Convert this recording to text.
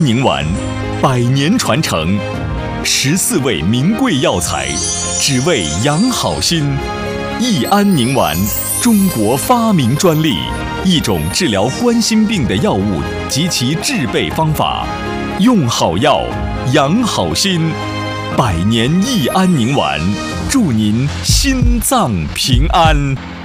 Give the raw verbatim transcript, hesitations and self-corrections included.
宁丸，百年传承，十四味名贵药材，只为养好心。益安宁丸，中国发明专利，一种治疗冠心病的药物及其制备方法。用好药，养好心。百年益安宁丸，祝您心脏平安。